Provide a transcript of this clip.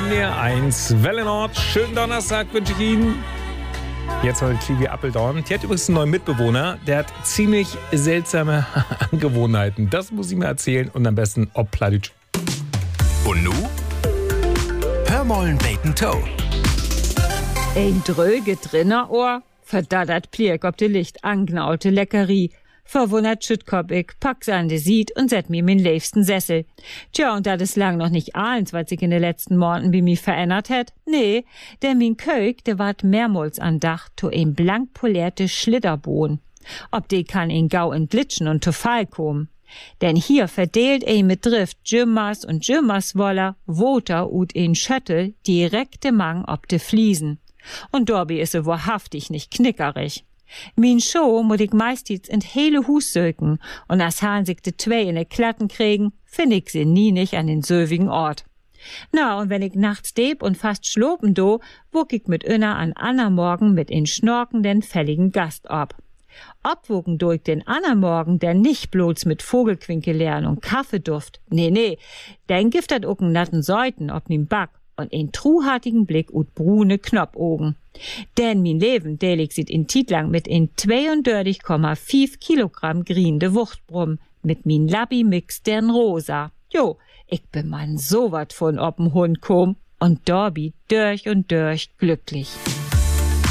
mir 1 Wellenort. Schönen Donnerstag wünsche ich Ihnen. Jetzt heute Clivi Appeldorn. Die hat übrigens einen neuen Mitbewohner. Der hat ziemlich seltsame Angewohnheiten. Das muss ich mir erzählen und am besten ob Plattdeutsch. Und nu? Hör mollen Bacon Toe. Ein dröge Drinnerohr, verdattert Pliek ob de Licht angnaute Leckerie. Verwundert schüttkop ich, pack's an de Sied und set mi min liebsten Sessel. Tja, und dat is lang noch nicht ahns, was sich in de letzten Monaten wie mi verändert het. Nee, der min Köig, der ward mehrmals an Dach to ein blank polierte Schlitterbohn. Ob de kann in Gau entglitschen und to Fall kommen. Denn hier verdeelt mit Drift Jimmers und Jimmerswoller, Woter ut in Schöttel direkte Mang ob de Fliesen. Und Dorbi is wahrhaftig nicht knickerig. Min Show muss ich meistens in hele Hus söken und as han sich de zwei in de Klatten kriegen, find ich sie nie nicht an den sövigen Ort. Na, und wenn ich nachts deb und fast schlopen do, wog ich mit Inner an Anna Morgen mit in schnorkenden, fälligen Gast ab. Obwogen durch den Anna Morgen, der nicht bloß mit Vogelquinke lernen und Kaffeeduft, nee, den giftet ook n natten Säuten ob min Back und en truhartigen Blick ut brune Knoppogen. Denn min Leben delig sit in Titlang mit in 32,5 Kilogramm griende Wuchtbrumm mit min Labbi mix dern rosa. Jo, ich bin man so wat von ob'n Hund kom und Dorbi durch und durch glücklich.